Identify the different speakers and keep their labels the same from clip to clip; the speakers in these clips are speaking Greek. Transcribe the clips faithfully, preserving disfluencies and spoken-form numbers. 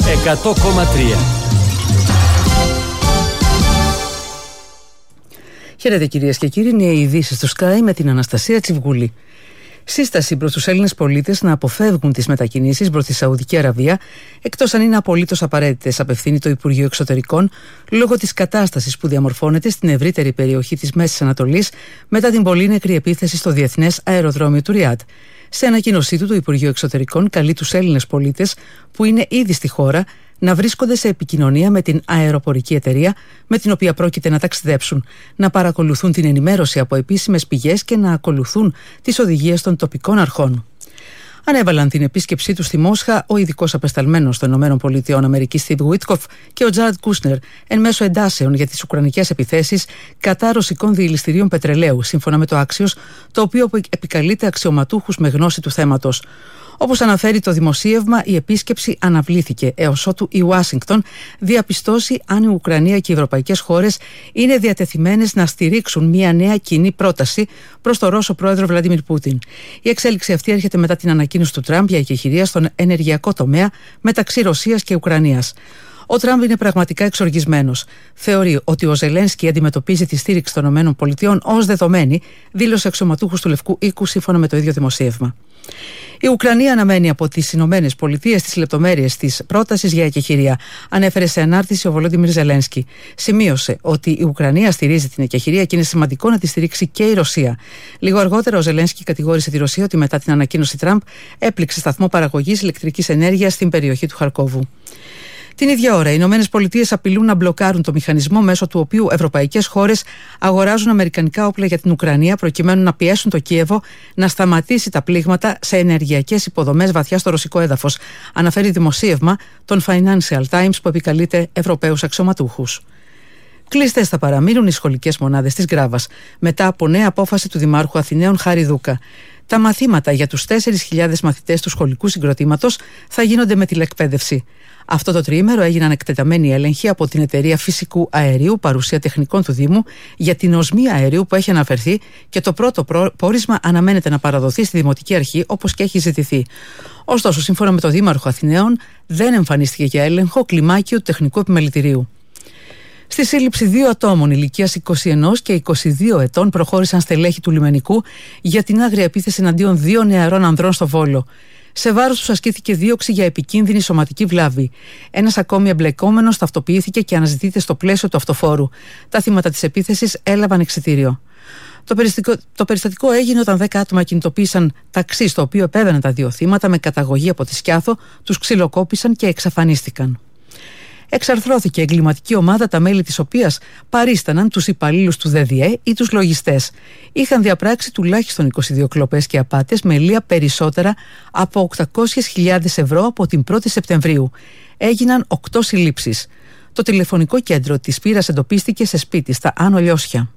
Speaker 1: εκατό κόμμα τρία.
Speaker 2: Χαίρετε κυρίες και κύριοι, είναι οι ειδήσεις του Sky με την Αναστασία Τσιβγουλή. Σύσταση προς τους Έλληνες πολίτες να αποφεύγουν τις μετακινήσεις προς τη Σαουδική Αραβία, εκτός αν είναι απολύτως απαραίτητες, απευθύνει το Υπουργείο Εξωτερικών, λόγω της κατάστασης που διαμορφώνεται στην ευρύτερη περιοχή της Μέσης Ανατολής μετά την πολύ νεκρή επίθεση στο διεθνές αεροδρόμιο του Ριάντ. Σε ανακοίνωσή του, το Υπουργείο Εξωτερικών καλεί τους Έλληνες πολίτες που είναι ήδη στη χώρα να βρίσκονται σε επικοινωνία με την αεροπορική εταιρεία με την οποία πρόκειται να ταξιδέψουν, να παρακολουθούν την ενημέρωση από επίσημες πηγές και να ακολουθούν τις οδηγίες των τοπικών αρχών. Ανέβαλαν την επίσκεψή του στη Μόσχα ο ειδικός απεσταλμένος των ΗΠΑ Steve Witkoff και ο Τζάρετ Κούσνερ εν μέσω εντάσεων για τις ουκρανικές επιθέσεις κατά ρωσικών διελιστηρίων πετρελαίου, σύμφωνα με το Axios, το οποίο επικαλείται αξιωματούχους με γνώση του θέματος. Όπως αναφέρει το δημοσίευμα, η επίσκεψη αναβλήθηκε έως ότου η Ουάσιγκτον διαπιστώσει αν η Ουκρανία και οι ευρωπαϊκές χώρες είναι διατεθειμένες να στηρίξουν μια νέα κοινή πρόταση προς τον Ρώσο πρόεδρο Βλαντίμιρ Πούτιν. Η εξέλιξη αυτή έρχεται μετά την ανακοίνωση του Τραμπ για εκεχηρία στον ενεργειακό τομέα μεταξύ Ρωσίας και Ουκρανίας. Ο Τραμπ είναι πραγματικά εξοργισμένος. Θεωρεί ότι ο Ζελένσκι αντιμετωπίζει τη στήριξη των ΗΠΑ ως δεδομένη, δήλωσε αξιωματούχος του Λευκού Οίκου σύμφωνα με το ίδιο δημοσίευμα. Η Ουκρανία αναμένει από τις Ηνωμένες Πολιτείες τις λεπτομέρειες της πρότασης για εκεχηρία, ανέφερε σε ανάρτηση ο Βολόντιμιρ Ζελένσκι. Σημείωσε ότι η Ουκρανία στηρίζει την εκεχηρία και είναι σημαντικό να τη στηρίξει και η Ρωσία. Λίγο αργότερα, ο Ζελένσκι κατηγόρησε τη Ρωσία ότι μετά την ανακοίνωση Τραμπ έπληξε σταθμό παραγωγής ηλεκτρικής ενέργειας στην περιοχή του Χαρκόβου. Την ίδια ώρα, οι Ηνωμένες Πολιτείες απειλούν να μπλοκάρουν το μηχανισμό μέσω του οποίου ευρωπαϊκές χώρες αγοράζουν αμερικανικά όπλα για την Ουκρανία, προκειμένου να πιέσουν το Κίεβο να σταματήσει τα πλήγματα σε ενεργειακές υποδομές βαθιά στο ρωσικό έδαφος, αναφέρει δημοσίευμα των Financial Times που επικαλείται Ευρωπαίους αξιωματούχους. Κλειστές θα παραμείνουν οι σχολικές μονάδες της Γκράβας, μετά από νέα απόφαση του Δημάρχου Αθηναίων Χάρη Δούκα. Τα μαθήματα για τους τέσσερις χιλιάδες μαθητές του σχολικού συγκροτήματος θα γίνονται με τηλεκπαίδευση. Αυτό το τριήμερο έγιναν εκτεταμένοι έλεγχοι από την εταιρεία φυσικού αερίου, παρουσία τεχνικών του Δήμου, για την οσμή αερίου που έχει αναφερθεί και το πρώτο πόρισμα αναμένεται να παραδοθεί στη Δημοτική Αρχή όπως και έχει ζητηθεί. Ωστόσο, σύμφωνα με τον Δήμαρχο Αθηναίων, δεν εμφανίστηκε για έλεγχο κλιμάκιο του τεχνικού επιμελητηρίου. Στη σύλληψη δύο ατόμων ηλικίας είκοσι ένα και είκοσι δύο ετών προχώρησαν στελέχη του λιμενικού για την άγρια επίθεση εναντίον δύο νεαρών ανδρών στο Βόλο. Σε βάρος τους ασκήθηκε δίωξη για επικίνδυνη σωματική βλάβη. Ένας ακόμη εμπλεκόμενος ταυτοποιήθηκε και αναζητείται στο πλαίσιο του αυτοφόρου. Τα θύματα της επίθεσης έλαβαν εξιτήριο. Το περιστατικό, το περιστατικό έγινε όταν δέκα άτομα κινητοποίησαν ταξί στο οποίο επέβαιναν τα δύο θύματα με καταγωγή από τη Σκιάθο, τους ξυλοκόπησαν και εξαφανίστηκαν. Εξαρθρώθηκε εγκληματική ομάδα, τα μέλη της οποίας παρίσταναν τους υπαλλήλους του ΔΔΕ ή τους λογιστές. Είχαν διαπράξει τουλάχιστον είκοσι δύο κλοπές και απάτες με λία περισσότερα από οκτακόσιες χιλιάδες ευρώ από την πρώτη Σεπτεμβρίου. Έγιναν οκτώ συλλήψεις. Το τηλεφωνικό κέντρο της πύρας εντοπίστηκε σε σπίτι στα Άνω Λιώσια.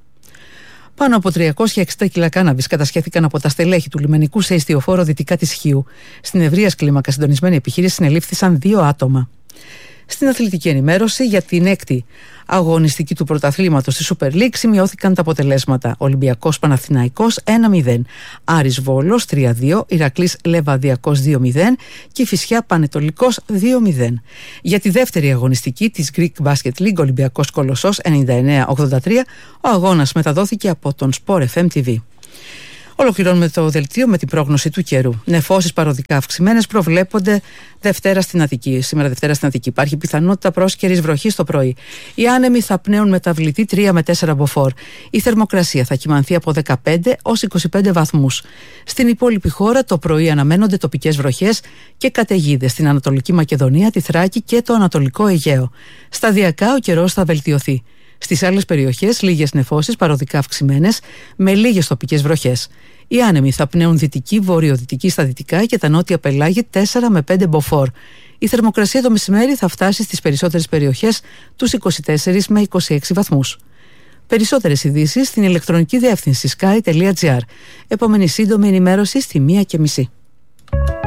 Speaker 2: Πάνω από τριακόσια εξήντα κιλά κάναβης κατασχέθηκαν από τα στελέχη του λιμενικού σε ιστιοφόρο δυτικά της Χίου. Στην ευρείας κλίμακα συντονισμένη επιχείρηση συνελήφθησαν δύο άτομα. Στην αθλητική ενημέρωση για την έκτη αγωνιστική του πρωταθλήματος στη Super League σημειώθηκαν τα αποτελέσματα. Ολυμπιακός Παναθηναϊκός ένα μηδέν, Άρης Βόλος τρία δύο, Ηρακλής Λεβαδιακός δύο μηδέν και Κηφισιά Πανετολικός δύο μηδέν. Για τη δεύτερη αγωνιστική της Greek Basket League Ολυμπιακός Κολοσσός ενενήντα εννέα ογδόντα τρία, ο αγώνας μεταδόθηκε από τον Sport εφ εμ τι βι. Ολοκληρώνουμε το δελτίο με την πρόγνωση του καιρού. Νεφώσεις παροδικά αυξημένες προβλέπονται Δευτέρα στην Αττική. Σήμερα Δευτέρα στην Αττική υπάρχει πιθανότητα πρόσκαιρης βροχής το πρωί. Οι άνεμοι θα πνέουν μεταβλητή τρία με τέσσερα μποφόρ. Η θερμοκρασία θα κυμανθεί από δεκαπέντε έως είκοσι πέντε βαθμούς. Στην υπόλοιπη χώρα το πρωί αναμένονται τοπικές βροχές και καταιγίδες στην Ανατολική Μακεδονία, τη Θράκη και το Ανατολικό Αιγαίο. Σταδιακά ο καιρός θα βελτιωθεί. Στις άλλες περιοχές λίγες νεφώσεις παροδικά αυξημένες με λίγες τοπικές βροχές. Οι άνεμοι θα πνέουν δυτική, βορειοδυτική στα δυτικά και τα νότια πελάγη τέσσερα με πέντε μποφόρ. Η θερμοκρασία το μεσημέρι θα φτάσει στις περισσότερες περιοχές τους είκοσι τέσσερα με είκοσι έξι βαθμούς. Περισσότερες ειδήσεις στην ηλεκτρονική διεύθυνση sky τελεία gr. Επόμενη σύντομη ενημέρωση στη μία και μισή.